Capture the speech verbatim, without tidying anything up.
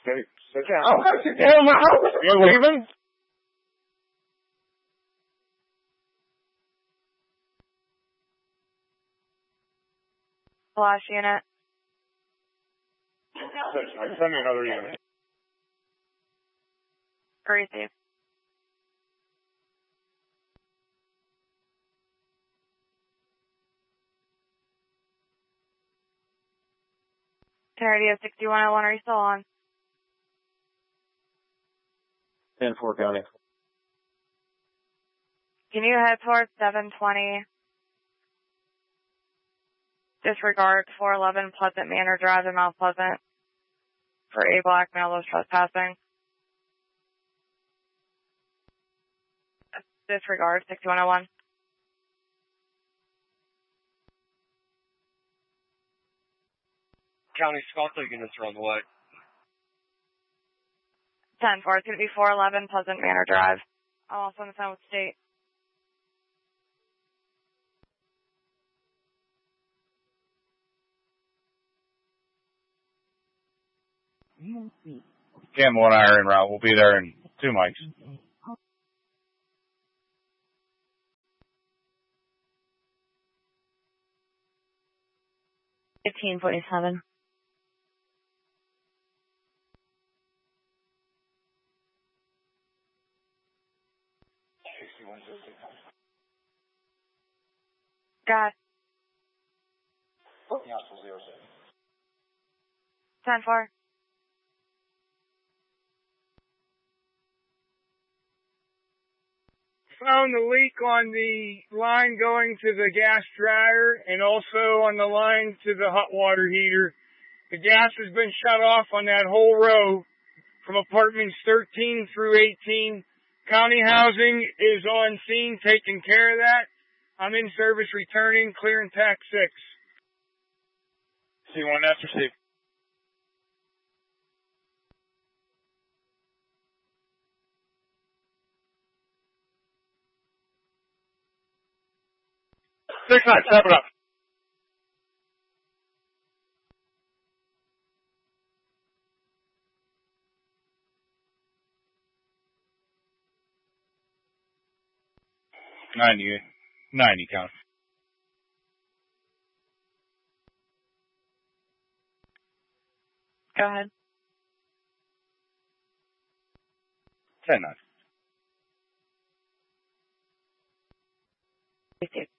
Okay, sit down. Oh, sit down, my house. You're leaving? Flash unit. Send me another unit. Receive. Radio sixty-one oh one, are you still on? ten four County. Can you head towards seven twenty? Disregard four eleven Pleasant Manor Drive in Mount Pleasant for a black male that was trespassing. Disregard sixty-one oh one. County Sculptor units are on the way. ten four, it's going to be four eleven Pleasant Manor Drive. I'm also on the phone with State. Cam one I are en route. We'll be there in two mics. fifteen forty-seven. Got it. ten four. Found the leak on the line going to the gas dryer and also on the line to the hot water heater. The gas has been shut off on that whole row from apartments thirteen through eighteen. County Housing is on scene taking care of that. I'm in service returning, clear and tax six. C one, that's received. Six nine, seven up. Ninety, ninety count. Go ahead. Ten nine. Receive.